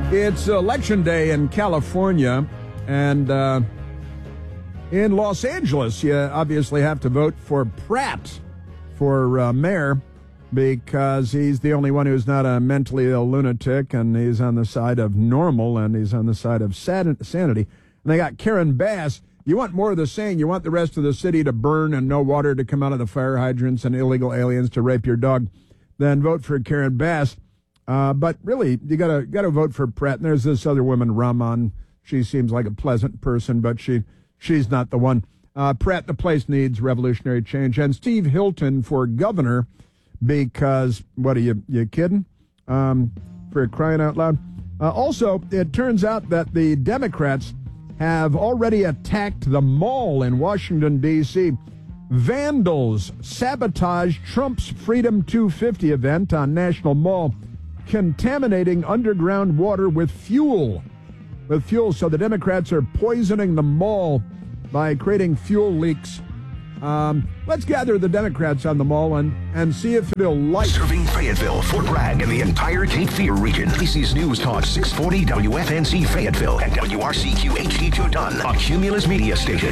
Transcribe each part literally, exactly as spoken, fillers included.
It's election day in California, and uh, in Los Angeles, you obviously have to vote for Pratt for uh, mayor because he's the only one who's not a mentally ill lunatic, and he's on the side of normal, and he's on the side of sad- sanity. And they got Karen Bass. You want more of the same. You want the rest of the city to burn and no water to come out of the fire hydrants and illegal aliens to rape your dog, then vote for Karen Bass. Uh, but really, you gotta gotta vote for Pratt. And there's this other woman, Rahman. She seems like a pleasant person, but she she's not the one. Uh, Pratt, the place needs revolutionary change. And Steve Hilton for governor, because what are you you kidding? Um, for crying out loud. Uh, also, it turns out that the Democrats have already attacked the mall in Washington, D C Vandals sabotage Trump's Freedom two fifty event on National Mall, contaminating underground water with fuel. With fuel, so the Democrats are poisoning the mall by creating fuel leaks. Um, let's gather the Democrats on the mall and, and see if it'll light. Serving Fayetteville, Fort Bragg, and the entire Cape Fear region. A B C's News Talk six forty W F N C Fayetteville and W R C Q H D two Dunn, a Cumulus media station.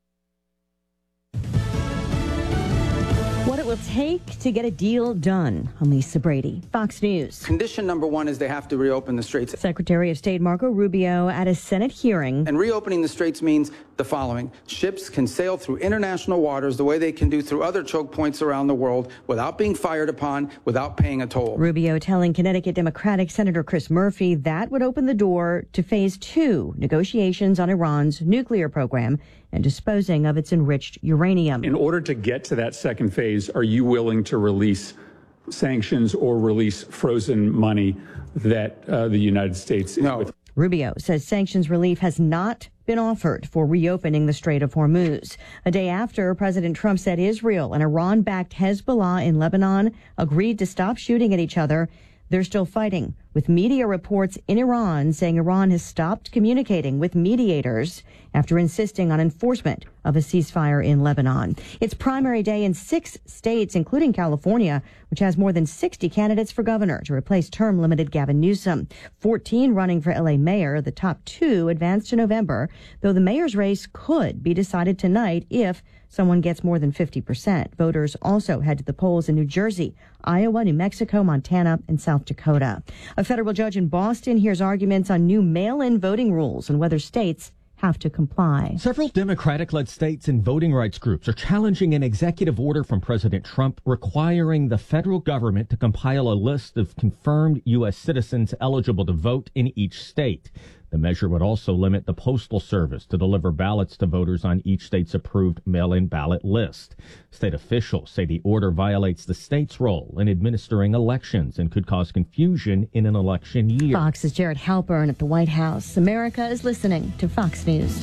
What it will take to get a deal done. I'm Lisa Brady, Fox News. Condition number one is they have to reopen the straits. Secretary of State Marco Rubio at a Senate hearing. And reopening the straits means the following. Ships can sail through international waters the way they can do through other choke points around the world without being fired upon, without paying a toll. Rubio telling Connecticut Democratic Senator Chris Murphy that would open the door to phase two negotiations on Iran's nuclear program and disposing of its enriched uranium. In order to get to that second phase, are you willing to release sanctions or release frozen money that uh, the United States is no. with? Rubio says sanctions relief has not been offered for reopening the Strait of Hormuz. A day after President Trump said Israel and Iran-backed Hezbollah in Lebanon agreed to stop shooting at each other, they're still fighting, with media reports in Iran saying Iran has stopped communicating with mediators after insisting on enforcement of a ceasefire in Lebanon. It's primary day in six states, including California, which has more than sixty candidates for governor to replace term-limited Gavin Newsom. fourteen running for L A mayor. The top two advanced to November, though the mayor's race could be decided tonight if someone gets more than fifty percent. Voters also head to the polls in New Jersey, Iowa, New Mexico, Montana, and South Dakota. A federal judge in Boston hears arguments on new mail-in voting rules and whether states have to comply. Several Democratic-led states and voting rights groups are challenging an executive order from President Trump requiring the federal government to compile a list of confirmed U S citizens eligible to vote in each state. The measure would also limit the Postal Service to deliver ballots to voters on each state's approved mail-in ballot list. State officials say the order violates the state's role in administering elections and could cause confusion in an election year. Fox's Jared Halpern at the White House. America is listening to Fox News.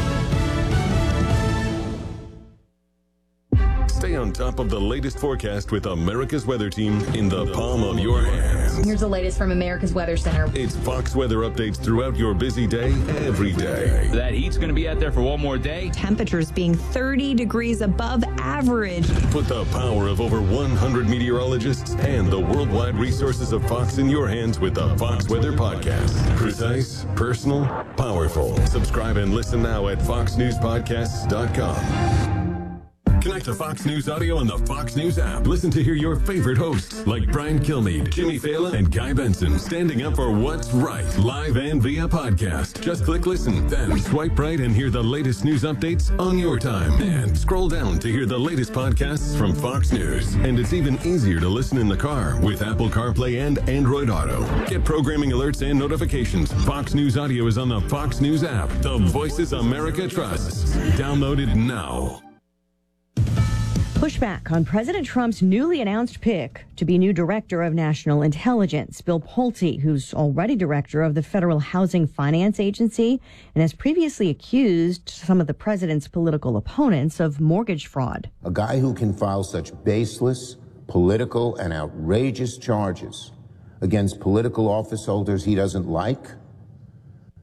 Stay on top of the latest forecast with America's Weather Team in the palm of your hands. Here's the latest from America's Weather Center. It's Fox weather updates throughout your busy day, every day. That heat's going to be out there for one more day. Temperatures being thirty degrees above average. Put the power of over one hundred meteorologists and the worldwide resources of Fox in your hands with the Fox Weather Podcast. Precise, personal, powerful. Subscribe and listen now at fox news podcasts dot com. Connect to Fox News Audio on the Fox News app. Listen to hear your favorite hosts like Brian Kilmeade, Jimmy Fallon, and Guy Benson standing up for what's right, live and via podcast. Just click listen, then swipe right and hear the latest news updates on your time. And scroll down to hear the latest podcasts from Fox News. And it's even easier to listen in the car with Apple CarPlay and Android Auto. Get programming alerts and notifications. Fox News Audio is on the Fox News app. The voices America trusts. Download it now. Pushback on President Trump's newly announced pick to be new director of national intelligence. Bill Pulte, who's already director of the Federal Housing Finance Agency and has previously accused some of the president's political opponents of mortgage fraud. A guy who can file such baseless, political, and outrageous charges against political office holders he doesn't like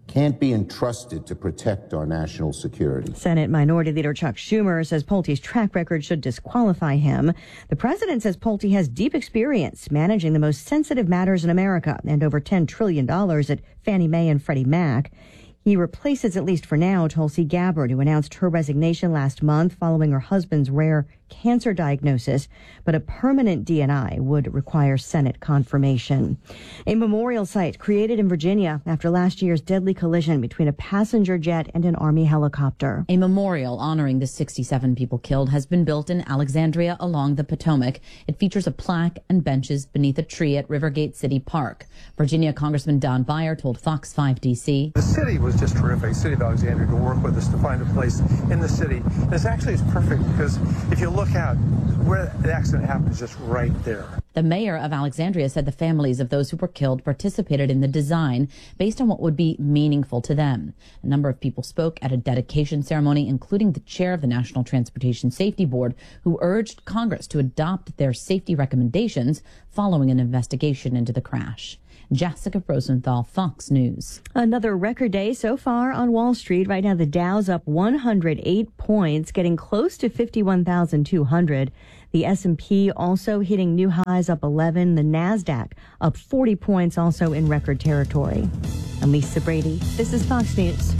can't be entrusted to protect our national security. Senate Minority Leader Chuck Schumer says Pulte's track record should disqualify him. The president says Pulte has deep experience managing the most sensitive matters in America and over ten trillion dollars at Fannie Mae and Freddie Mac. He replaces, at least for now, Tulsi Gabbard, who announced her resignation last month following her husband's rare cancer diagnosis, but a permanent D N I would require Senate confirmation. A memorial site created in Virginia after last year's deadly collision between a passenger jet and an Army helicopter. A memorial honoring the sixty-seven people killed has been built in Alexandria along the Potomac. It features a plaque and benches beneath a tree at Rivergate City Park. Virginia Congressman Don Beyer told Fox five D C. The city was just terrific. The city of Alexandria to work with us to find a place in the city. And it's actually it's perfect because if you look out, where the accident happened is just right there. The mayor of Alexandria said the families of those who were killed participated in the design based on what would be meaningful to them. A number of people spoke at a dedication ceremony, including the chair of the National Transportation Safety Board, who urged Congress to adopt their safety recommendations following an investigation into the crash. Jessica Rosenthal, Fox News. Another record day so far on Wall Street. Right now, the Dow's up one hundred eight points, getting close to fifty-one thousand two hundred. The S and P also hitting new highs, up eleven. The NASDAQ up forty points, also in record territory. I'm Lisa Brady. This is Fox News.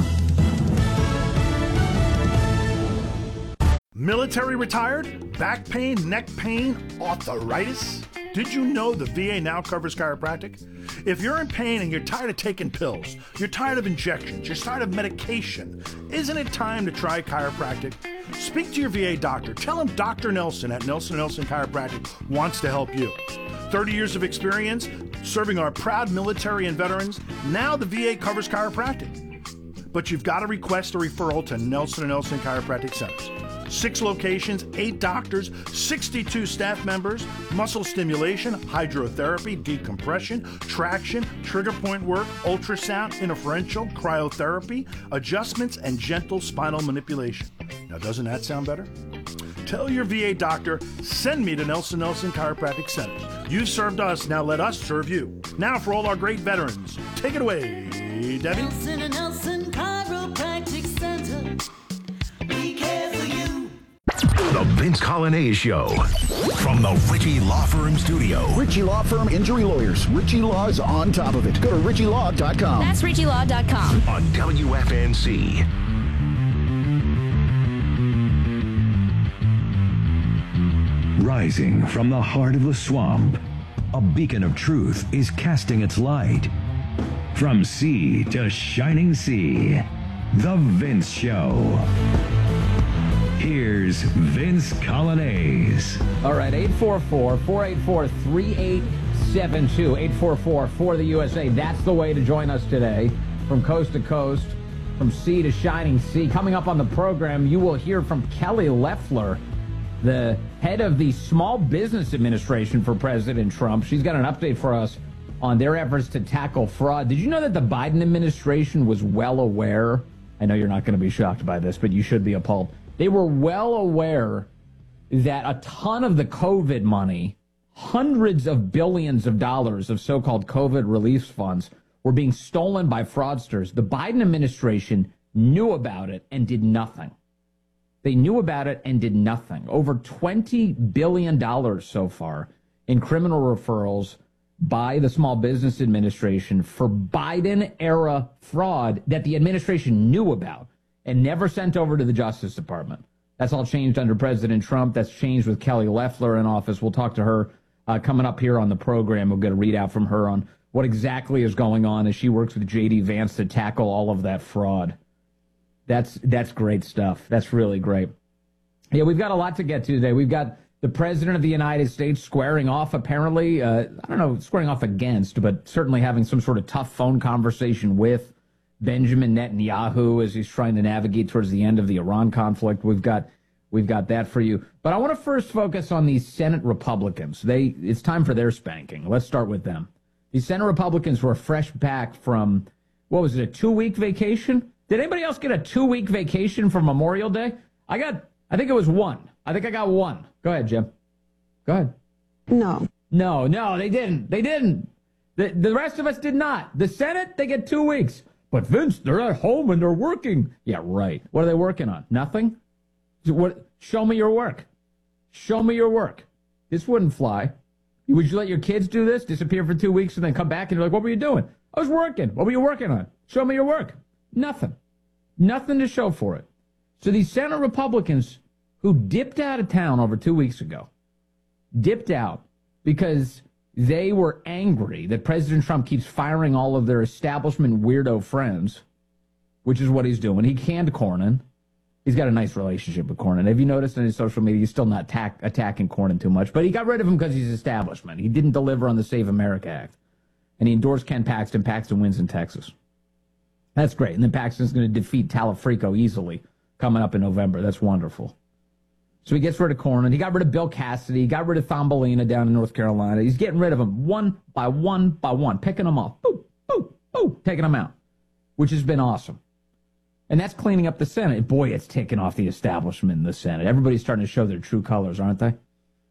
Military retired? Back pain, neck pain, arthritis? Did you know the V A now covers chiropractic? If you're in pain and you're tired of taking pills, you're tired of injections, you're tired of medication, isn't it time to try chiropractic? Speak to your V A doctor. Tell him Doctor Nelson at Nelson Nelson Chiropractic wants to help you. thirty years of experience serving our proud military and veterans. Now the V A covers chiropractic. But you've got to request a referral to Nelson and Nelson Chiropractic Centers. Six locations, eight doctors, sixty-two staff members, muscle stimulation, hydrotherapy, decompression, traction, trigger point work, ultrasound, interferential, cryotherapy, adjustments, and gentle spinal manipulation. Now, doesn't that sound better? Tell your V A doctor, send me to Nelson Nelson Chiropractic Centers. You've served us, now let us serve you. Now for all our great veterans, take it away, Debbie. Nelson and Nelson Chiropractic Center. We care for you. The Vince Colonnese Show from the Ritchie Law Firm studio. Ritchie Law Firm Injury Lawyers. Ritchie Law is on top of it. Go to ritchie law dot com. That's ritchie law dot com. On W F N C. Rising from the heart of the swamp, a beacon of truth is casting its light. From sea to shining sea, The Vince Show. Here's Vince Colonnese. All right, eight four four, four eight four, three eight seven two, eight four four for the U S A. That's the way to join us today, from coast to coast, from sea to shining sea. Coming up on the program, you will hear from Kelly Loeffler, the head of the Small Business Administration for President Trump. She's got an update for us on their efforts to tackle fraud. Did you know that the Biden administration was well aware? I know you're not going to be shocked by this, but you should be appalled. They were well aware that a ton of the COVID money, hundreds of billions of dollars of so-called COVID relief funds, were being stolen by fraudsters. The Biden administration knew about it and did nothing. They knew about it and did nothing. Over twenty billion dollars so far in criminal referrals by the Small Business Administration for Biden-era fraud that the administration knew about and never sent over to the Justice Department. That's all changed under President Trump. That's changed with Kelly Loeffler in office. We'll talk to her uh, coming up here on the program. We'll get a readout from her on what exactly is going on as she works with J D Vance to tackle all of that fraud. That's that's great stuff. That's really great. Yeah, we've got a lot to get to today. We've got the President of the United States squaring off, apparently, uh, I don't know, squaring off against, but certainly having some sort of tough phone conversation with Benjamin Netanyahu as he's trying to navigate towards the end of the Iran conflict. We've got we've got that for you. But I want to first focus on these Senate Republicans. They it's time for their spanking. Let's start with them. These Senate Republicans were fresh back from, what was it, a two-week vacation? Did anybody else get a two-week vacation for Memorial Day? I got, I think it was one. I think I got one. Go ahead, Jim. Go ahead. No. No, no, they didn't. They didn't. The, the rest of us did not. The Senate, they get two weeks. But Vince, they're at home and they're working. Yeah, right. What are they working on? Nothing? What? Show me your work. Show me your work. This wouldn't fly. Would you let your kids do this? Disappear for two weeks and then come back and you're like, what were you doing? I was working. What were you working on? Show me your work. Nothing. Nothing to show for it. So these Senate Republicans who dipped out of town over two weeks ago, dipped out because they were angry that President Trump keeps firing all of their establishment weirdo friends, which is what he's doing. He canned Cornyn. He's got a nice relationship with Cornyn. Have you noticed on his social media, he's still not attack, attacking Cornyn too much, but he got rid of him because he's establishment. He didn't deliver on the Save America Act. And he endorsed Ken Paxton. Paxton wins in Texas. That's great. And then Paxton's going to defeat Talafrico easily coming up in November. That's wonderful. So he gets rid of Cornyn. He got rid of Bill Cassidy. He got rid of Thumbelina down in North Carolina. He's getting rid of them one by one by one, picking them off. Boop, boop, boop, taking them out, which has been awesome. And that's cleaning up the Senate. Boy, it's taking off the establishment in the Senate. Everybody's starting to show their true colors, aren't they?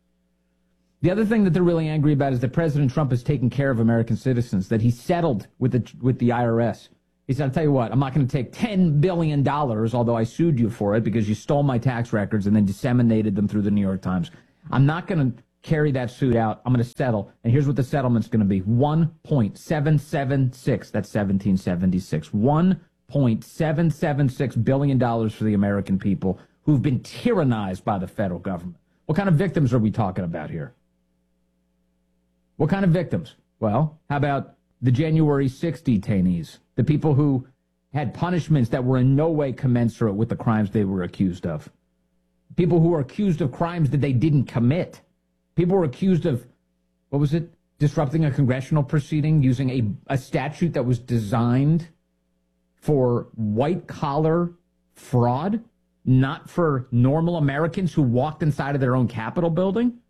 The other thing that they're really angry about is that President Trump has taken care of American citizens, that he settled with the with the I R S. He said, I'll tell you what, I'm not going to take ten billion dollars, although I sued you for it because you stole my tax records and then disseminated them through the New York Times. I'm not going to carry that suit out. I'm going to settle. And here's what the settlement's going to be. one point seven seven six, that's seventeen seventy-six. one point seven seven six billion dollars for the American people who've been tyrannized by the federal government. What kind of victims are we talking about here? What kind of victims? Well, how about the January sixth detainees, the people who had punishments that were in no way commensurate with the crimes they were accused of? People who were accused of crimes that they didn't commit. People were accused of, what was it, disrupting a congressional proceeding using a, a statute that was designed for white-collar fraud, not for normal Americans who walked inside of their own Capitol building.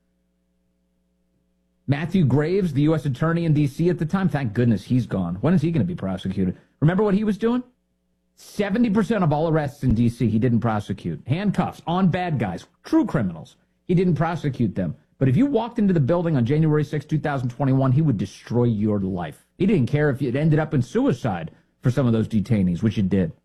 Matthew Graves, the U S attorney in D C at the time, thank goodness he's gone. When is he going to be prosecuted? Remember what he was doing? seventy percent of all arrests in D C he didn't prosecute. Handcuffs on bad guys, true criminals. He didn't prosecute them. But if you walked into the building on January sixth, two thousand twenty-one, he would destroy your life. He didn't care if it ended up in suicide for some of those detainees, which it did.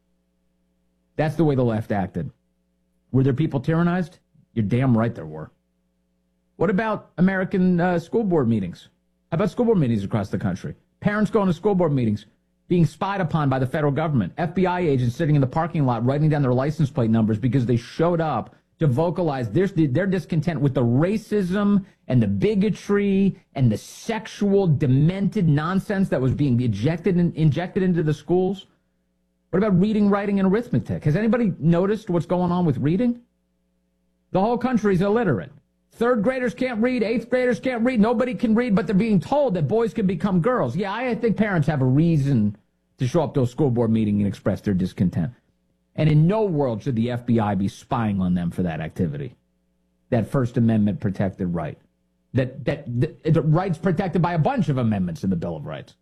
That's the way the left acted. Were there people tyrannized? You're damn right there were. What about American uh, school board meetings? How about school board meetings across the country? Parents going to school board meetings, being spied upon by the federal government. F B I agents sitting in the parking lot writing down their license plate numbers because they showed up to vocalize their, their discontent with the racism and the bigotry and the sexual demented nonsense that was being ejected and injected into the schools. What about reading, writing, and arithmetic? Has anybody noticed what's going on with reading? The whole country's illiterate. Third graders can't read, eighth graders can't read, nobody can read, but they're being told that boys can become girls. Yeah, I think parents have a reason to show up to a school board meeting and express their discontent. And in no world should the F B I be spying on them for that activity. That First Amendment protected right. That, that, that the rights protected by a bunch of amendments in the Bill of Rights.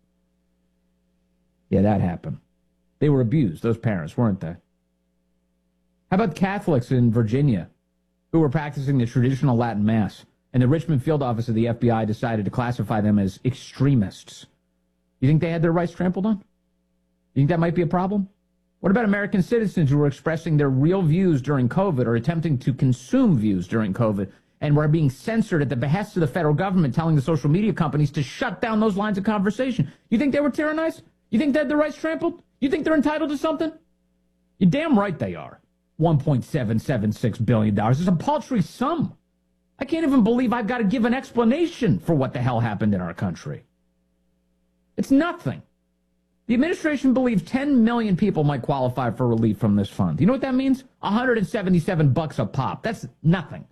Yeah, that happened. They were abused, those parents, weren't they? How about Catholics in Virginia who were practicing the traditional Latin Mass, and the Richmond field office of the F B I decided to classify them as extremists? You think they had their rights trampled on? You think that might be a problem? What about American citizens who were expressing their real views during COVID or attempting to consume views during COVID and were being censored at the behest of the federal government, telling the social media companies to shut down those lines of conversation? You think they were tyrannized? You think they had their rights trampled? You think they're entitled to something? You're damn right they are. one point seven seven six billion dollars is a paltry sum. I can't even believe I've got to give an explanation for what the hell happened in our country. It's nothing. The administration believes ten million people might qualify for relief from this fund. You know what that means? one hundred seventy-seven bucks a pop. That's nothing.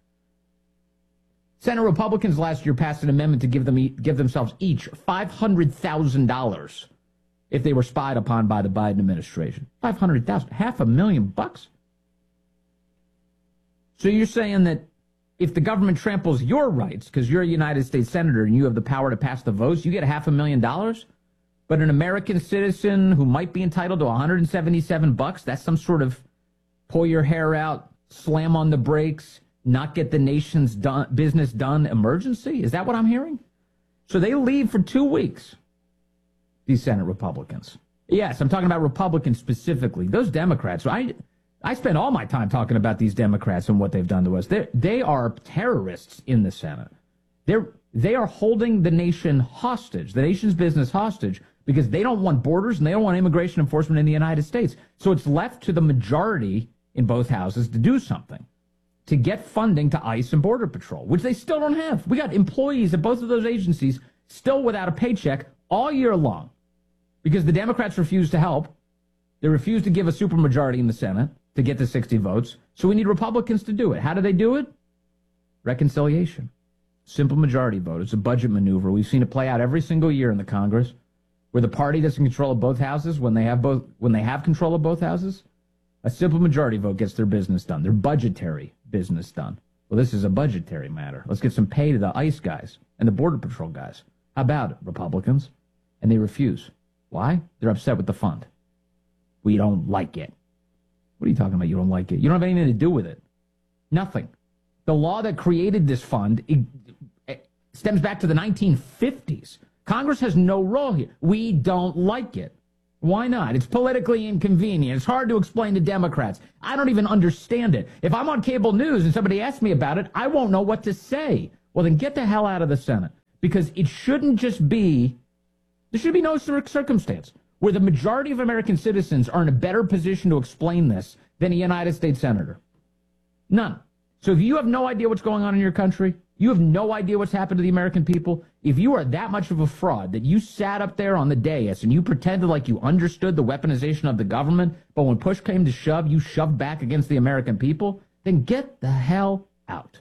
Senate Republicans last year passed an amendment to give them give themselves each five hundred thousand dollars if they were spied upon by the Biden administration. five hundred thousand dollars, half a million bucks. So you're saying that if the government tramples your rights, because you're a United States senator and you have the power to pass the votes, you get a half a million dollars? But an American citizen who might be entitled to one hundred seventy-seven bucks, that's some sort of pull your hair out, slam on the brakes, not get the nation's done, business done emergency? Is that what I'm hearing? So they leave for two weeks, these Senate Republicans. Yes, I'm talking about Republicans specifically. Those Democrats, I I spend all my time talking about these Democrats and what they've done to us. They they are terrorists in the Senate. They're they are holding the nation hostage, the nation's business hostage, because they don't want borders and they don't want immigration enforcement in the United States. So it's left to the majority in both houses to do something, to get funding to ICE and Border Patrol, which they still don't have. We got employees at both of those agencies still without a paycheck all year long because the Democrats refuse to help. They refuse to give a supermajority in the Senate to get to sixty votes. So we need Republicans to do it. How do they do it? Reconciliation. Simple majority vote. It's a budget maneuver. We've seen it play out every single year in the Congress, where the party that's in control of both houses, when they have both, when they have control of both houses, a simple majority vote gets their business done, their budgetary business done. Well, this is a budgetary matter. Let's get some pay to the ICE guys and the Border Patrol guys. How about it, Republicans? And they refuse. Why? They're upset with the fund. We don't like it. What are you talking about? You don't like it? You don't have anything to do with it. Nothing. The law that created this fund it, it stems back to the nineteen fifties. Congress has no role here. We don't like it. Why not? It's politically inconvenient. It's hard to explain to Democrats. I don't even understand it. If I'm on cable news and somebody asks me about it, I won't know what to say. Well, then get the hell out of the Senate, because it shouldn't just be, there should be no circumstance where the majority of American citizens are in a better position to explain this than a United States senator. None. So if you have no idea what's going on in your country, you have no idea what's happened to the American people, if you are that much of a fraud that you sat up there on the dais and you pretended like you understood the weaponization of the government, but when push came to shove, you shoved back against the American people, then get the hell out.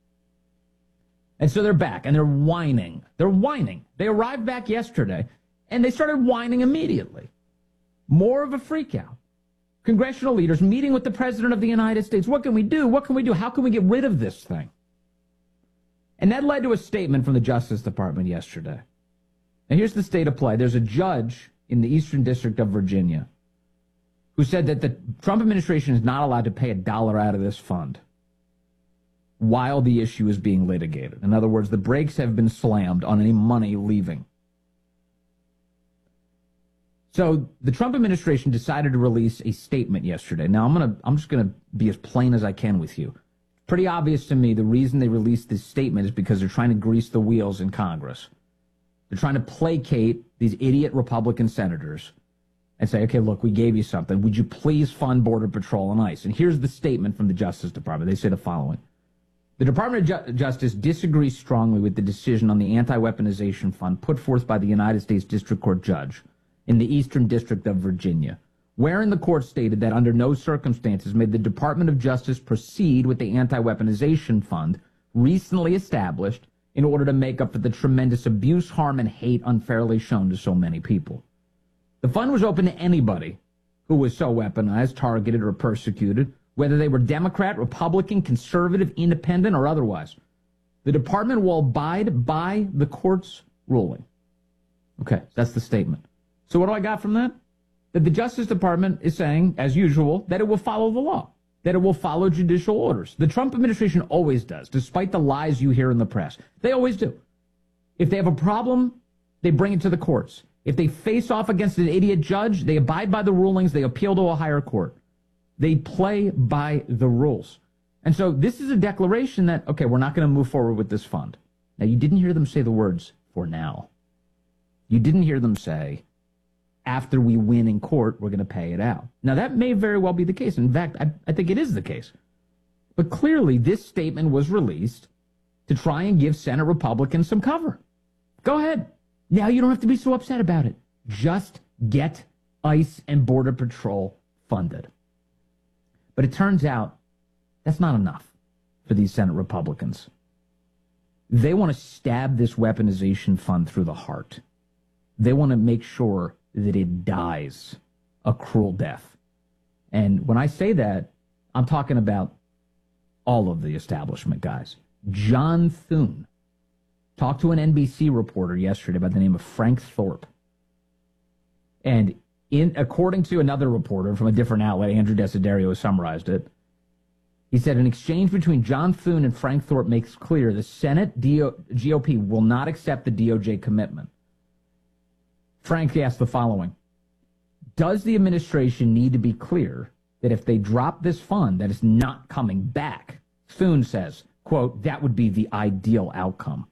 And so they're back, and they're whining. They're whining. They arrived back yesterday, and they started whining immediately. More of a freakout. Congressional leaders meeting with the President of the United States. What can we do? What can we do? How can we get rid of this thing? And that led to a statement from the Justice Department yesterday. Now, here's the state of play. There's a judge in the Eastern District of Virginia who said that the Trump administration is not allowed to pay a dollar out of this fund while the issue is being litigated. In other words, the brakes have been slammed on any money leaving. So the Trump administration decided to release a statement yesterday. Now, I'm gonna, I'm just going to be as plain as I can with you. Pretty obvious to me the reason they released this statement is because they're trying to grease the wheels in Congress. They're trying to placate these idiot Republican senators and say, okay, look, we gave you something. Would you please fund Border Patrol and ICE? And here's the statement from the Justice Department. They say the following. The Department of Ju- Justice disagrees strongly with the decision on the anti-weaponization fund put forth by the United States District Court judge in the Eastern District of Virginia, wherein the court stated that under no circumstances may the Department of Justice proceed with the anti-weaponization fund recently established in order to make up for the tremendous abuse, harm, and hate unfairly shown to so many people. The fund was open to anybody who was so weaponized, targeted, or persecuted, whether they were Democrat, Republican, conservative, independent, or otherwise. The department will abide by the court's ruling. Okay, that's the statement. So what do I got from that? That the Justice Department is saying, as usual, that it will follow the law, that it will follow judicial orders. The Trump administration always does, despite the lies you hear in the press. They always do. If they have a problem, they bring it to the courts. If they face off against an idiot judge, they abide by the rulings, they appeal to a higher court. They play by the rules. And so this is a declaration that, okay, we're not going to move forward with this fund. Now, you didn't hear them say the words, for now. You didn't hear them say, after we win in court, we're going to pay it out. Now, that may very well be the case. In fact, I, I think it is the case. But clearly, this statement was released to try and give Senate Republicans some cover. Go ahead. Now you don't have to be so upset about it. Just get ICE and Border Patrol funded. But it turns out that's not enough for these Senate Republicans. They want to stab this weaponization fund through the heart. They want to make sure that it dies a cruel death. And when I say that, I'm talking about all of the establishment guys. John Thune talked to an N B C reporter yesterday by the name of Frank Thorpe. And in according to another reporter from a different outlet, Andrew Desiderio summarized it, he said an exchange between John Thune and Frank Thorpe makes clear the Senate G O P will not accept the D O J commitment. Frank asked the following. does the administration need to be clear that if they drop this fund, that it's not coming back? Thune says, quote, that would be the ideal outcome.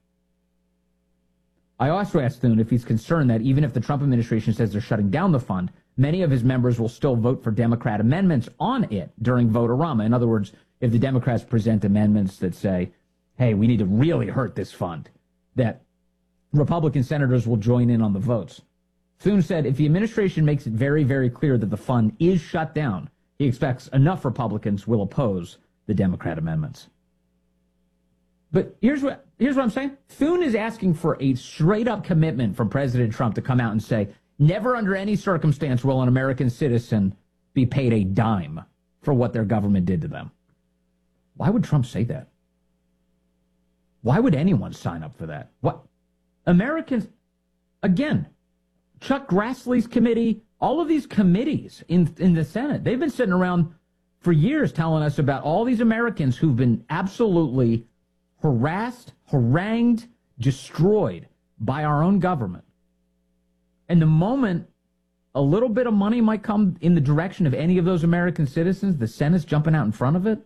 I also asked Thune if he's concerned that even if the Trump administration says they're shutting down the fund, many of his members will still vote for Democrat amendments on it during Vote-A-Rama. In other words, if the Democrats present amendments that say, hey, we need to really hurt this fund, that Republican senators will join in on the votes. Thune said if the administration makes it very, very clear that the fund is shut down, he expects enough Republicans will oppose the Democrat amendments. But here's what here's what I'm saying. Thune is asking for a straight-up commitment from President Trump to come out and say, never under any circumstance will an American citizen be paid a dime for what their government did to them. Why would Trump say that? Why would anyone sign up for that? What? Americans, again, Chuck Grassley's committee, all of these committees in, in the Senate, they've been sitting around for years telling us about all these Americans who've been absolutely harassed, harangued, destroyed by our own government. And the moment a little bit of money might come in the direction of any of those American citizens, the Senate's jumping out in front of it.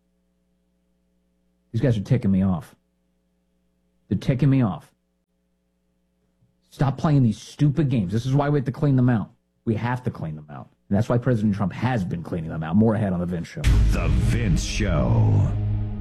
These guys are ticking me off. They're ticking me off. Stop playing these stupid games. This is why we have to clean them out. We have to clean them out. And that's why President Trump has been cleaning them out. More ahead on The Vince Show. The Vince Show.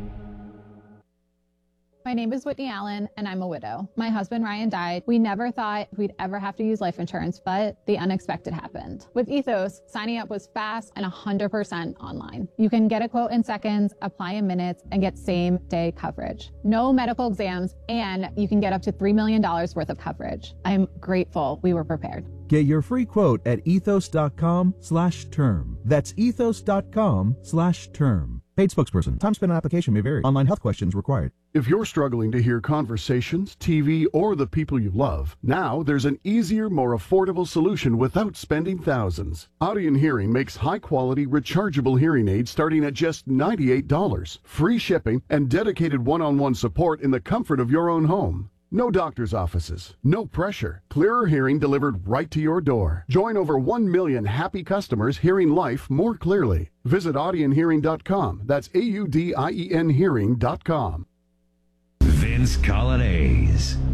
My name is Whitney Allen, and I'm a widow. My husband, Ryan, died. We never thought we'd ever have to use life insurance, but the unexpected happened. With Ethos, signing up was fast and one hundred percent online. You can get a quote in seconds, apply in minutes, and get same-day coverage. No medical exams, and you can get up to three million dollars worth of coverage. I'm grateful we were prepared. Get your free quote at ethos.com slash term. That's ethos.com slash term. Paid spokesperson. Time spent on application may vary. Online health questions required. If you're struggling to hear conversations, T V, or the people you love, now there's an easier, more affordable solution without spending thousands. Audion Hearing makes high-quality, rechargeable hearing aids starting at just ninety-eight dollars. Free shipping and dedicated one-on-one support in the comfort of your own home. No doctor's offices, no pressure. Clearer hearing delivered right to your door. Join over one million happy customers hearing life more clearly. Visit audion hearing dot com. That's A U D I E N hearing dot com. Vince Coglianese.